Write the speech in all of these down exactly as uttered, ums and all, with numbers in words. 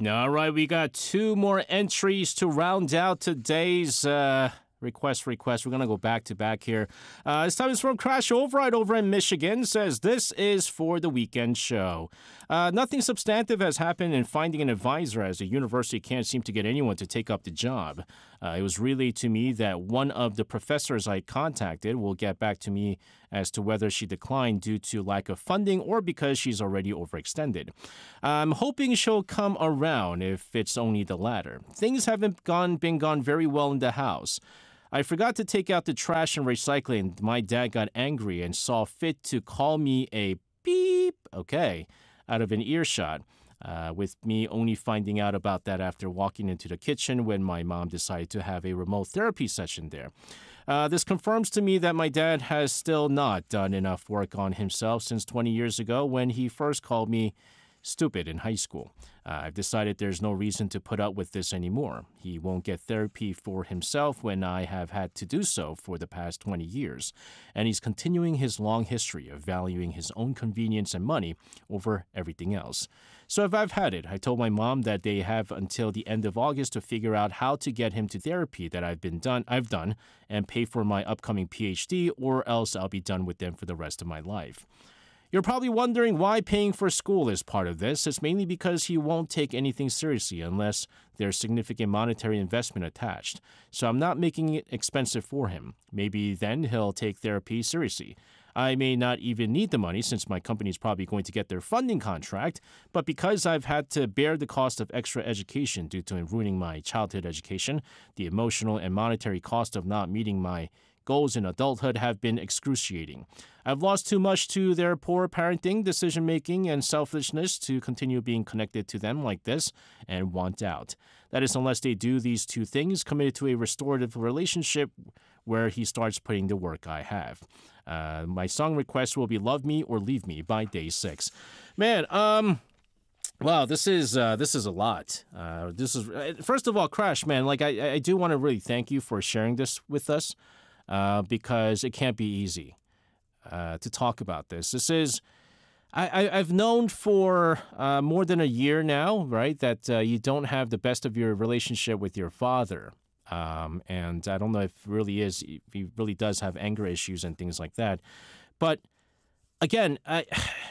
All right, we got two more entries to round out today's uh, request request. We're going to go back to back here. Uh, this time is from Crash Override over in Michigan. Says, this is for the weekend show. Uh, nothing substantive has happened in finding an advisor as the university can't seem to get anyone to take up the job. Uh, it was relayed to me that one of the professors I contacted will get back to me as to whether she declined due to lack of funding or because she's already overextended. I'm hoping she'll come around if it's only the latter. Things haven't gone been gone very well in the house. I forgot to take out the trash and recycling. My dad got angry and saw fit to call me a beep, okay, out of an earshot. Uh, with me only finding out about that after walking into the kitchen when my mom decided to have a remote therapy session there. Uh, this confirms to me that my dad has still not done enough work on himself since twenty years ago when he first called me stupid in high school. Uh, I've decided there's no reason to put up with this anymore. He won't get therapy for himself when I have had to do so for the past twenty years. And he's continuing his long history of valuing his own convenience and money over everything else. So if I've had it, I told my mom that they have until the end of August to figure out how to get him to therapy that I've been done, I've done, and pay for my upcoming P H D, or else I'll be done with them for the rest of my life. You're probably wondering why paying for school is part of this. It's mainly because he won't take anything seriously unless there's significant monetary investment attached. So I'm not making it expensive for him. Maybe then he'll take therapy seriously. I may not even need the money since my company is probably going to get their funding contract, but because I've had to bear the cost of extra education due to ruining my childhood education, the emotional and monetary cost of not meeting my goals in adulthood have been excruciating. I've lost too much to their poor parenting, decision-making, and selfishness to continue being connected to them like this and want out. That is, unless they do these two things, committed to a restorative relationship where he starts putting the work I have. Uh, my song request will be Love Me or Leave Me by Day six. Man, um... Wow, this is uh, this is a lot. Uh, this is first of all, Crash, man. Like I, I do want to really thank you for sharing this with us, uh, because it can't be easy uh, to talk about this. This is I, I I've known for uh, more than a year now, right, that uh, you don't have the best of your relationship with your father, um, and I don't know if it really is if he really does have anger issues and things like that, but again, I.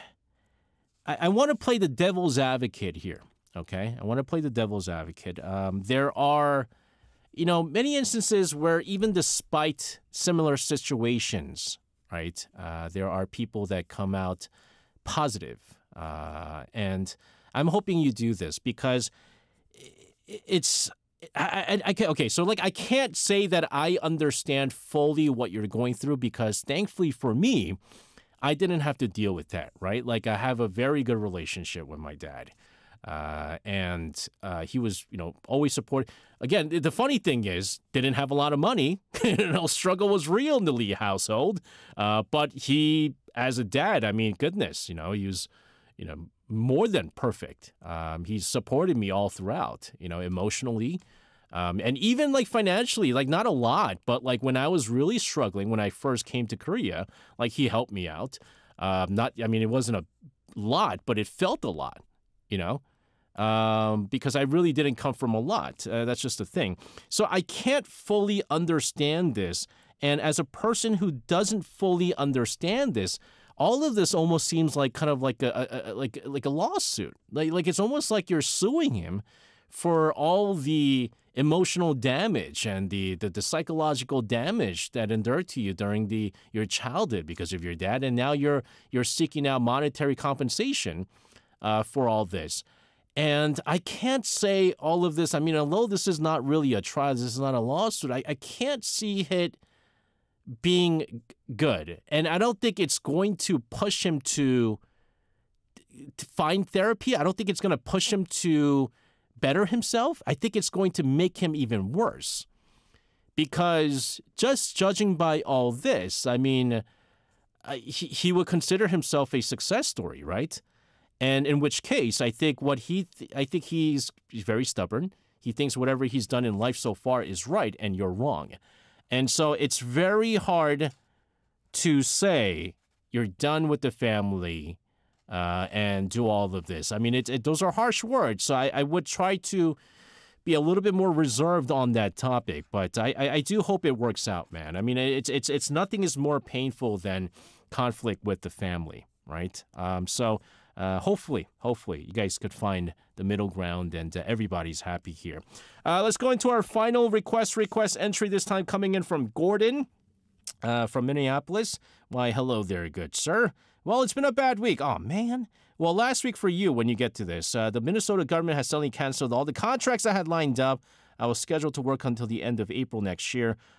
I, I want to play the devil's advocate here, okay? I want to play the devil's advocate. Um, there are, you know, many instances where even despite similar situations, right, uh, there are people that come out positive. Uh, and I'm hoping you do this because it's, I, I, I, okay, so like I can't say that I understand fully what you're going through because thankfully for me, I didn't have to deal with that, right? Like I have a very good relationship with my dad. Uh, and uh, he was, you know, always support. Again, the funny thing is, didn't have a lot of money. you know, struggle was real in the Lee household. Uh, but he, as a dad, I mean, goodness, you know, he was, you know, more than perfect. Um, he supported me all throughout, you know, emotionally. Um, and even like financially, like not a lot, but like when I was really struggling, when I first came to Korea, like he helped me out. Um, not, I mean, it wasn't a lot, but it felt a lot, you know, um, because I really didn't come from a lot. Uh, that's just the thing. So I can't fully understand this. And as a person who doesn't fully understand this, all of this almost seems like kind of like a, a, a like like a lawsuit. Like like it's almost like you're suing him for all the emotional damage and the, the, the psychological damage that endured to you during the your childhood because of your dad, and now you're you're seeking out monetary compensation uh, for all this. And I can't say all of this. I mean, although this is not really a trial, this is not a lawsuit, I, I can't see it being good. And I don't think it's going to push him to, to find therapy. I don't think it's going to push him to better himself. I think it's going to make him even worse. Because just judging by all this, I mean, uh, he, he would consider himself a success story, right? And in which case, I think what he, th- I think he's, he's very stubborn. He thinks whatever he's done in life so far is right, and you're wrong. And so it's very hard to say you're done with the family uh, and do all of this. I mean, it, it, those are harsh words, so I, I would try to be a little bit more reserved on that topic, but I, I, I do hope it works out, man. I mean, it's it's it's nothing is more painful than conflict with the family, right? Um, so uh, hopefully, hopefully, you guys could find the middle ground and uh, everybody's happy here. Uh, let's go into our final request request entry. This time coming in from Gordon uh, from Minneapolis. Why, hello there, good sir. Well, it's been a bad week. Oh man. Well, last week for you, when you get to this, uh, the Minnesota government has suddenly canceled all the contracts I had lined up. I was scheduled to work until the end of April next year.